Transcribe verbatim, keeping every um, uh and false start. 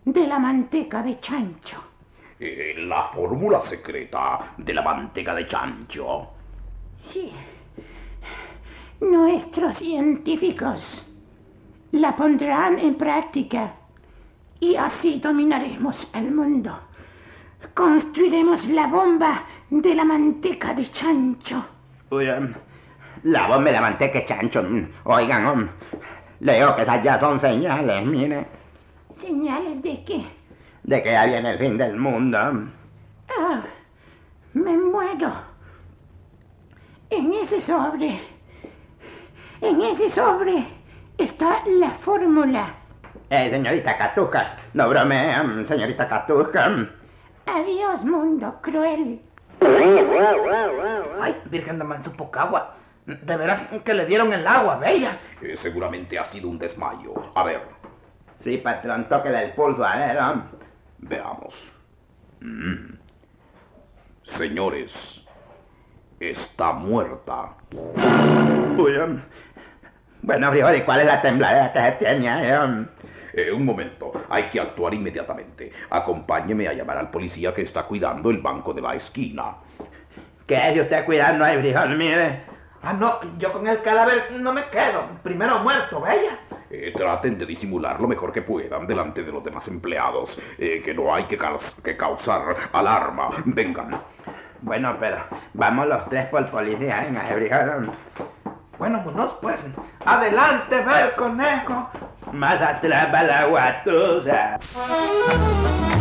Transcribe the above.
de la manteca de chancho. Eh, la fórmula secreta de la manteca de chancho. Sí. Nuestros científicos la pondrán en práctica y así dominaremos el mundo. Construiremos la bomba de la manteca de chancho. Uy, um, la bomba de la manteca de chancho. mm, Oigan, um, le digo que esas ya son señales, mire, ¿Señales de qué? de que ya viene el fin del mundo. um. Ah, me muero. En ese sobre, en ese sobre está la fórmula. Eh, señorita Catuca, no bromee, um, señorita Catuca. um. Adiós, mundo cruel. Ay, Virgen de Mansupocagua. De veras que le dieron el agua, bella. Eh, seguramente ha sido un desmayo. A ver, Sí, patrón, tóquele el pulso, a ver, um. veamos. Mm. Señores, está muerta. Uy, um. Bueno, frijol, ¿y cuál es la tembladera que se tiene ahí, um? Eh, un momento, hay que actuar inmediatamente. Acompáñeme a llamar al policía que está cuidando el banco de la esquina. ¿Qué es usted cuidando ahí, frijol? Mire. Ah, no, yo con el cadáver no me quedo. Primero muerto, bella. Eh, traten de disimular lo mejor que puedan delante de los demás empleados. Eh, que no hay que, caus- que causar alarma. Vengan. Bueno, pero vamos los tres por policía, venga, frijol. Bueno, vámonos pues. Adelante, ve el conejo. Más atrás va la guatusa.